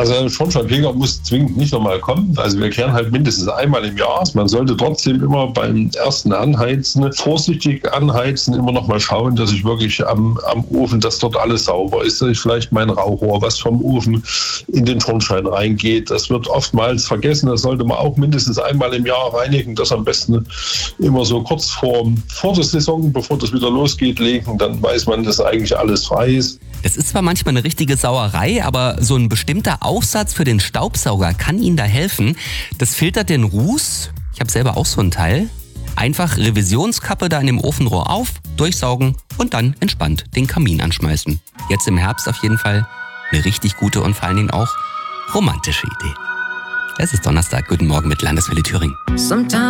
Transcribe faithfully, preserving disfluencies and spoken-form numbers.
Also ein Schornsteinfeger muss zwingend nicht nochmal kommen. Also wir kehren halt mindestens einmal im Jahr. Man sollte trotzdem immer beim ersten Anheizen vorsichtig anheizen, immer nochmal schauen, dass ich wirklich am, am Ofen, dass dort alles sauber ist, dass ich vielleicht mein Rauchrohr, was vom Ofen in den Schornstein reingeht. Das wird oftmals vergessen. Das sollte man auch mindestens einmal im Jahr reinigen. Das am besten immer so kurz vor, vor der Saison, bevor das wieder losgeht, legen. Dann weiß man, dass eigentlich alles frei ist. Das ist zwar manchmal eine richtige Sauerei, aber so ein bestimmter Aufsatz für den Staubsauger kann Ihnen da helfen. Das filtert den Ruß. Ich habe selber auch so ein Teil. Einfach Revisionskappe da in dem Ofenrohr auf, durchsaugen und dann entspannt den Kamin anschmeißen. Jetzt im Herbst auf jeden Fall eine richtig gute und vor allen Dingen auch romantische Idee. Es ist Donnerstag. Guten Morgen mit Landeswelle Thüringen.